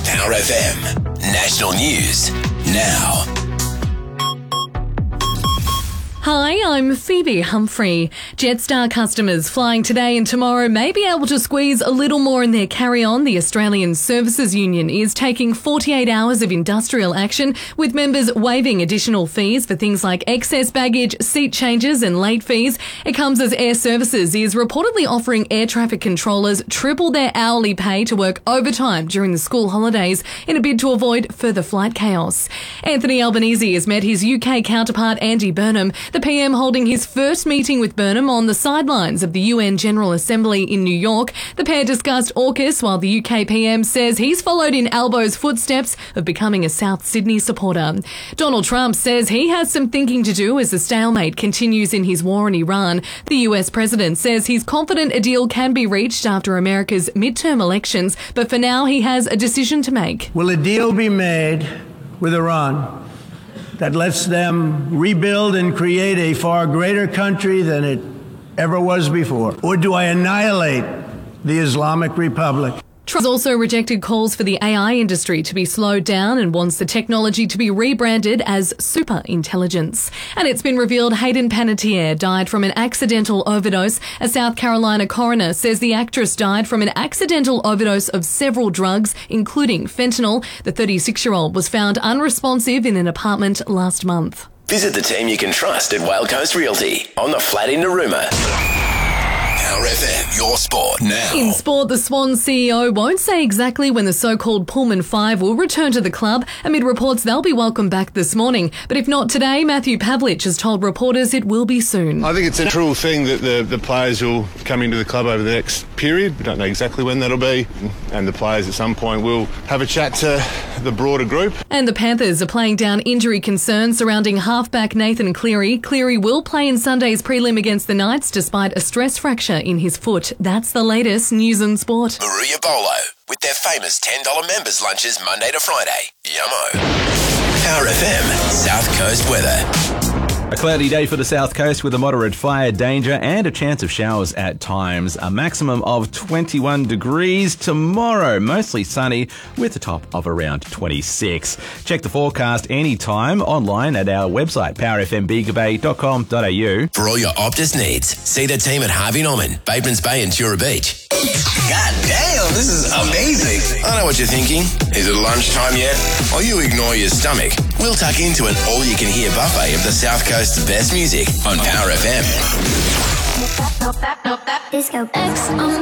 Power FM. National news now. Hi, I'm Phoebe Humphrey. Jetstar customers flying today and tomorrow may be able to squeeze a little more in their carry-on. The Australian Services Union is taking 48 hours of industrial action, with members waiving additional fees for things like excess baggage, seat changes and late fees. It comes as Air Services is reportedly offering air traffic controllers triple their hourly pay to work overtime during the school holidays in a bid to avoid further flight chaos. Anthony Albanese has met his UK counterpart Andy Burnham. The PM holding his first meeting with Burnham on the sidelines of the UN General Assembly in New York. The pair discussed AUKUS, while the UK PM says he's followed in Albo's footsteps of becoming a South Sydney supporter. Donald Trump says he has some thinking to do as the stalemate continues in his war in Iran. The US president says he's confident a deal can be reached after America's midterm elections, but for now he has a decision to make. Will a deal be made with Iran that lets them rebuild and create a far greater country than it ever was before? Or do I annihilate the Islamic Republic? Trump has also rejected calls for the AI industry to be slowed down and wants the technology to be rebranded as super intelligence. And it's been revealed Hayden Panettiere died from an accidental overdose. A South Carolina coroner says the actress died from an accidental overdose of several drugs, including fentanyl. The 36-year-old was found unresponsive in an apartment last month. Visit the team you can trust at Whale Coast Realty on the flat in Narooma. Power FM, your sport now. In sport, the Swans CEO won't say exactly when the so-called Pullman Five will return to the club, amid reports they'll be welcomed back this morning. But if not today, Matthew Pavlich has told reporters it will be soon. I think it's a natural thing that the players will come into the club over the next period. We don't know exactly when that'll be. And the players at some point will have a chat to the broader group. And the Panthers are playing down injury concerns surrounding halfback Nathan Cleary. Cleary will play in Sunday's prelim against the Knights despite a stress fracture in his foot. That's the latest news and sport. Maruya Bolo with their famous $10 members lunches Monday to Friday. Yummo. Power FM South Coast weather. A cloudy day for the South Coast with a moderate fire danger and a chance of showers at times. A maximum of 21 degrees tomorrow. Mostly sunny with a top of around 26. Check the forecast anytime online at our website, powerfmbigabay.com.au. For all your Optus needs, see the team at Harvey Norman, Batemans Bay and Tura Beach. God damn, this is amazing. I know what you're thinking. Is it lunchtime yet? Or you ignore your stomach. We'll tuck into an all-you-can-hear buffet of the South Coast's best music on Power FM. Disco X on